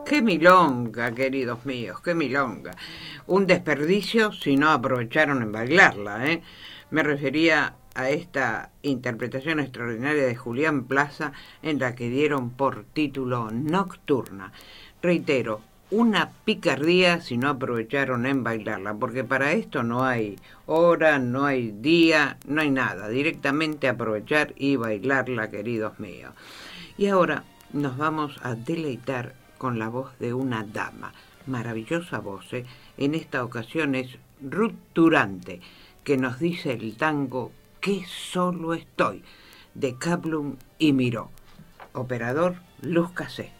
Qué milonga, queridos míos, qué milonga. Un desperdicio si no aprovecharon en bailarla, ¿eh? Me refería a esta interpretación extraordinaria de Julián Plaza en la que dieron por título Nocturna. Reitero, una picardía si no aprovecharon en bailarla, porque para esto no hay hora, no hay día, no hay nada. Directamente aprovechar y bailarla, queridos míos. Y ahora nos vamos a deleitar con la voz de una dama, maravillosa voz, ¿eh? En esta ocasión es Ruth Turante, que nos dice el tango "Qué solo estoy", de Kaplun y Miró. Operador Luz Casé.